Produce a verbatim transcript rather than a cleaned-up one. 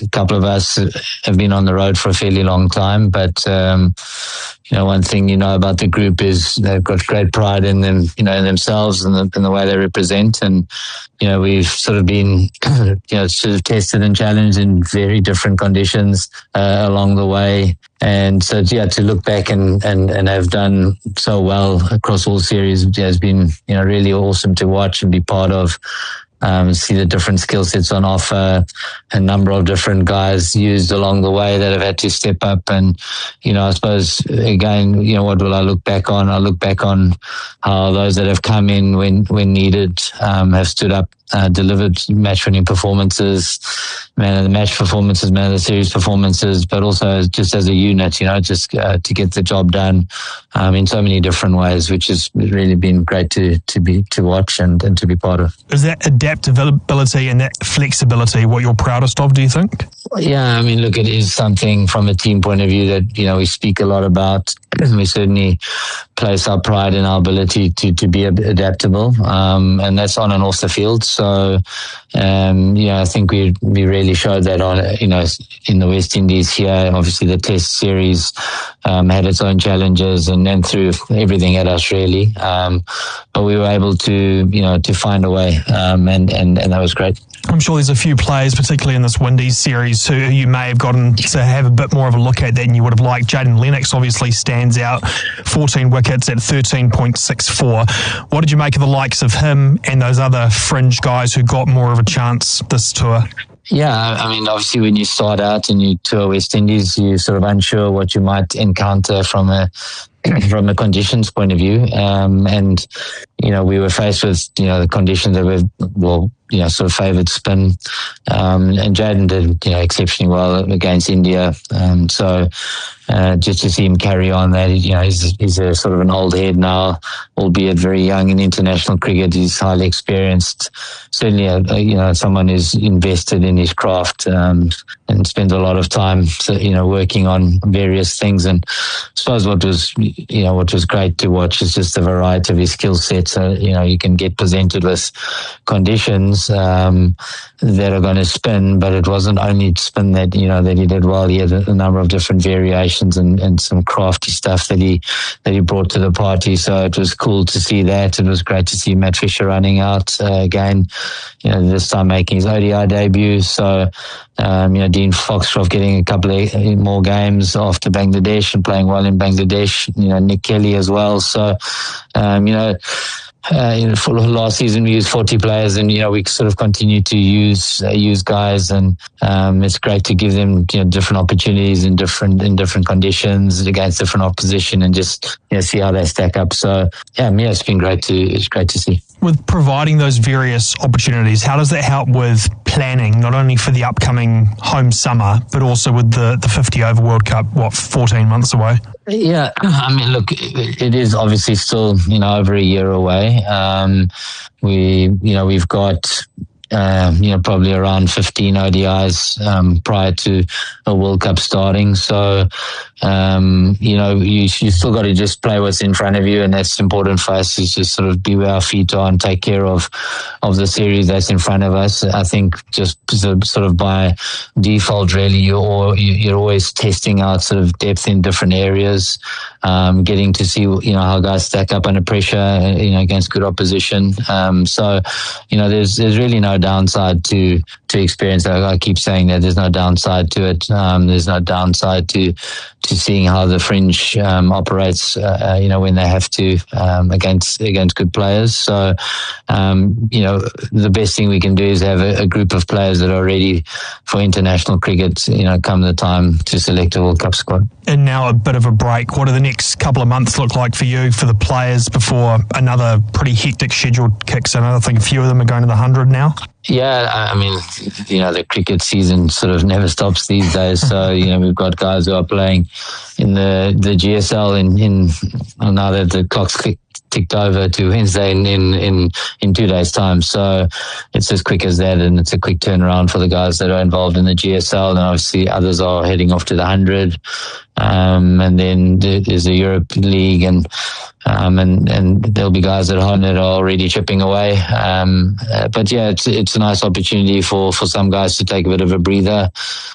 a couple of us have been on the road for a fairly long time, but um, you know, one thing you know about the group is they've got great pride in them, you know, in themselves and the, in the way they represent. And you know, we've sort of been, you know, sort of tested and challenged in very different conditions uh, along the way. And so, yeah, to look back and, and, and have done so well across all series has been, you know, really awesome to watch and be part of. Um, see the different skill sets on offer, a number of different guys used along the way that have had to step up. And, you know, I suppose, again, you know, what will I look back on? I look back on how those that have come in when, when needed, um, have stood up, uh, delivered match-winning performances, man of the match performances, man of the series performances, but also just as a unit, you know, just uh, to get the job done um, in so many different ways, which has really been great to to be to watch and, and to be part of. Is that adaptability and that flexibility what you're proudest of, do you think? Yeah, I mean, look, it is something from a team point of view that, you know, we speak a lot about. We certainly place our pride in our ability to, to be adaptable, um, and that's on and off the field. So, um, yeah, I think we we really showed that on, you know, in the West Indies here. Obviously, the Test series um, had its own challenges and then threw everything at us, really. Um, but we were able to, you know, to find a way, um, and, and, and that was great. I'm sure there's a few players, particularly in this Windies series, who you may have gotten to have a bit more of a look at than you would have liked. Jayden Lennox obviously stands out, fourteen wickets at thirteen point six four. What did you make of the likes of him and those other fringe guys who got more of a chance this tour? Yeah, I mean, obviously when you start out and you tour West Indies, you're sort of unsure what you might encounter from a from a conditions point of view. Um, and, you know, we were faced with, you know, the conditions that were, well, you know, sort of favoured spin. Um, and Jayden did, you know, exceptionally well against India. Um, so, uh, just to see him carry on that, you know, he's, he's a sort of an old head now, albeit very young in international cricket. He's highly experienced. Certainly, a, a, you know, someone who's invested in his craft, um, and spends a lot of time, so, you know, working on various things. And I suppose what was, you know, what was great to watch is just the variety of his skill sets. So, you know, you can get presented with conditions um, that are going to spin, but it wasn't only spin that, you know, that he did well. He had a, a number of different variations and, and some crafty stuff that he that he brought to the party. So it was cool to see that. It was great to see Matt Fisher running out uh, again, you know, this time making his O D I debut. So, um, you know, Dean Foxcroft getting a couple of more games after Bangladesh and playing well in Bangladesh. You know, Nick Kelly as well. So, um, you know, Uh, you know, for last season we used forty players, and you know we sort of continue to use uh, use guys, and um, it's great to give them, you know, different opportunities in different in different conditions against different opposition, and just, you know, see how they stack up. So yeah, yeah, it's been great to it's great to see. With providing those various opportunities, how does that help with planning, not only for the upcoming home summer, but also with the, the fifty over World Cup, what, fourteen months away? Yeah, I mean, look, it is obviously still, you know, over a year away. Um, we, you know, we've got, um, you know, probably around fifteen O D Is um, prior to a World Cup starting. So, um, you know, you, you still got to just play what's in front of you, and that's important for us, is just sort of be where our feet are and take care of of the series that's in front of us. I think just sort of by default, really, you're you're always testing out sort of depth in different areas, um, getting to see, you know, how guys stack up under pressure, you know, against good opposition. Um, so, you know, there's there's really no downside to to experience. I, I keep saying that there's no downside to it. Um, there's no downside to to seeing how the fringe um, operates, uh, you know, when they have to um, against against good players. So, um, you know, the best thing we can do is have a, a group of players that are ready for international cricket, you know, come the time to select a World Cup squad. And now a bit of a break. What do the next couple of months look like for you, for the players, before another pretty hectic schedule kicks in? I think a few of them are going to the hundred now. Yeah, I mean, you know, the cricket season sort of never stops these days. So, you know, we've got guys who are playing in the, the G S L in, in now that the clock's clicked, ticked over to Wednesday in, in, in, in two days' time. So it's as quick as that, and it's a quick turnaround for the guys that are involved in the G S L. And obviously others are heading off to the hundred. Um, and then there's the Europe League, and um, and and there'll be guys at home that are already chipping away. Um, uh, but yeah, it's it's a nice opportunity for, for some guys to take a bit of a breather.